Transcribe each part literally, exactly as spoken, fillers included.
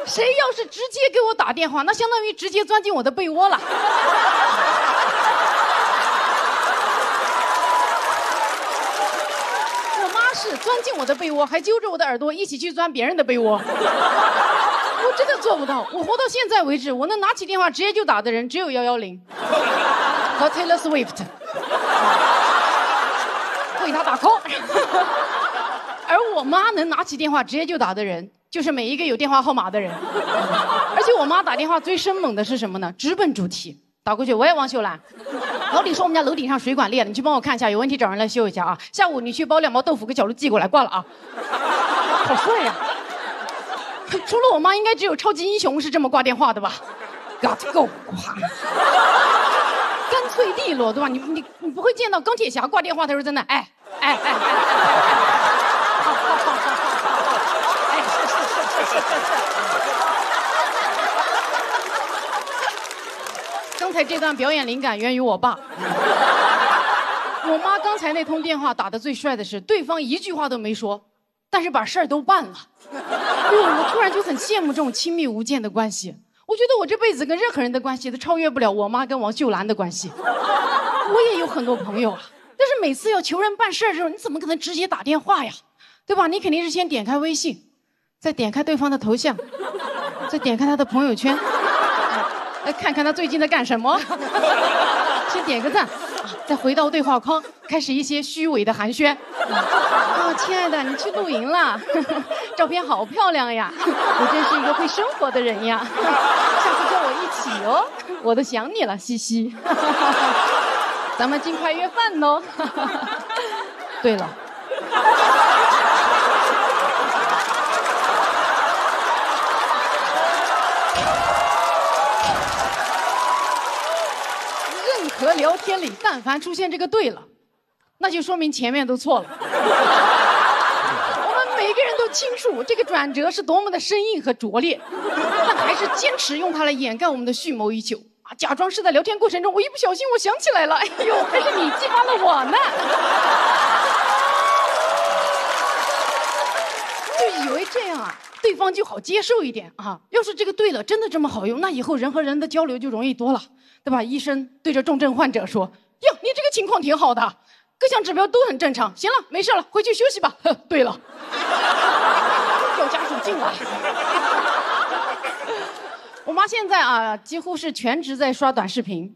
谁要是直接给我打电话，那相当于直接钻进我的被窝了。我妈是钻进我的被窝，还揪着我的耳朵一起去钻别人的被窝。我真的做不到。我活到现在为止，我能拿起电话直接就打的人只有幺幺零和 Taylor Swift， 为他打 call。而我妈能拿起电话直接就打的人，就是每一个有电话号码的人。而且我妈打电话最生猛的是什么呢？直奔主题，打过去，喂，王秀兰，老李说我们家楼顶上水管裂了，你去帮我看一下，有问题找人来修一下啊。下午你去包两包豆腐给小鹿寄过来，挂了啊。好帅呀！除了我妈，应该只有超级英雄是这么挂电话的吧 ？Got to go， 挂，干脆利落，对吧？你你你不会见到钢铁侠挂电话的时候在那，哎哎哎哎哎哎，好好好好好，哎是是是是是是。刚才这段表演灵感源于我爸。我妈刚才那通电话打得最帅的是，对方一句话都没说，但是把事儿都办了。哎呦，我突然就很羡慕这种亲密无间的关系。我觉得我这辈子跟任何人的关系都超越不了我妈跟王秀兰的关系。我也有很多朋友啊，但是每次要求人办事的时候，你怎么可能直接打电话呀？对吧？你肯定是先点开微信，再点开对方的头像，再点开他的朋友圈，来看看他最近在干什么，先点个赞，再回到对话框，开始一些虚伪的寒暄。哦，亲爱的，你去露营了，照片好漂亮呀！我真是一个会生活的人呀，下次跟我一起哦，我都想你了，西西。咱们尽快约饭哦。对了。任何聊天里，但凡出现这个对了，那就说明前面都错了。我们每个人都清楚这个转折是多么的生硬和拙劣，但还是坚持用它来掩盖我们的蓄谋已久啊！假装是在聊天过程中，我一不小心我想起来了，哎呦，还是你激发了我呢。就以为这样啊，对方就好接受一点啊。要是这个对了，真的这么好用，那以后人和人的交流就容易多了，对吧？医生对着重症患者说：“哟，你这个情况挺好的。”各项指标都很正常，行了，没事了，回去休息吧。呵，对了，叫家属进来。我妈现在啊，几乎是全职在刷短视频。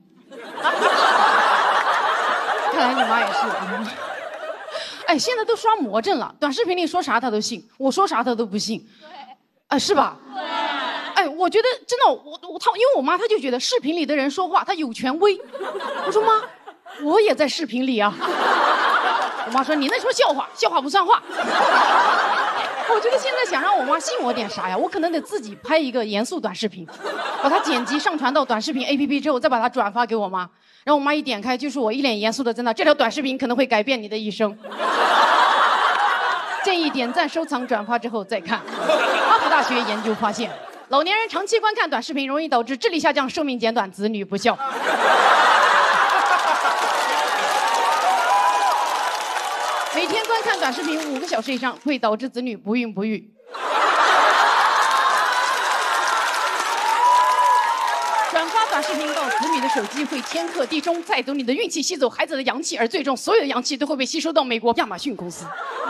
看来你妈也是。哎，现在都刷魔怔了，短视频里说啥她都信，我说啥她都不信。对。啊，是吧？对。哎，我觉得真的，我我她，因为我妈她就觉得视频里的人说话她有权威。我说妈。我也在视频里啊。我妈说你那说笑话，笑话不算话。我觉得现在想让我妈信我点啥呀？我可能得自己拍一个严肃短视频，把它剪辑上传到短视频 A P P 之后，再把它转发给我妈，让我妈一点开就是我一脸严肃的在那，这条短视频可能会改变你的一生。建议点赞、收藏、转发之后再看。哈佛大学研究发现，老年人长期观看短视频容易导致智力下降、寿命减短、子女不孝。每天观看短视频五个小时以上，会导致子女不孕不育。转发短视频到子女的手机会天克地中，再读你的运气，吸走孩子的阳气，而最终所有的阳气都会被吸收到美国亚马逊公司。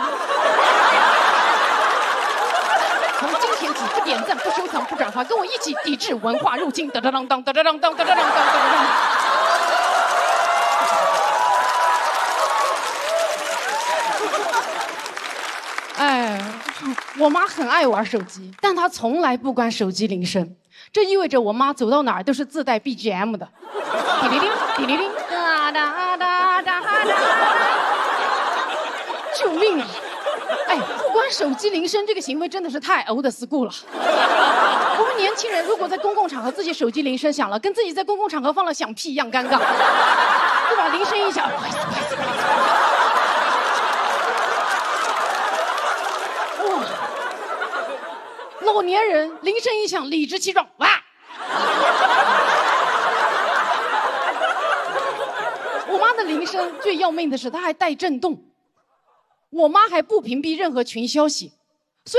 从今天起，不点赞、不收藏、不转发，跟我一起抵制文化入侵！哒哒当当哒哒当当哒哒当当哒哒当。哎，我妈很爱玩手机，但她从来不关手机铃声，这意味着我妈走到哪儿都是自带 B G M 的，滴哩铃滴哩铃，哒哒哒哒哒，救命啊！哎，不关手机铃声这个行为真的是太 old school 了。我们年轻人如果在公共场合自己手机铃声响了，跟自己在公共场合放了响屁一样尴尬，对吧？铃声一响，不好意思，不好意思，不好意思。老年人铃声一响，理直气壮，哇！我妈的铃声最要命的是，它还带震动。我妈还不屏蔽任何群消息，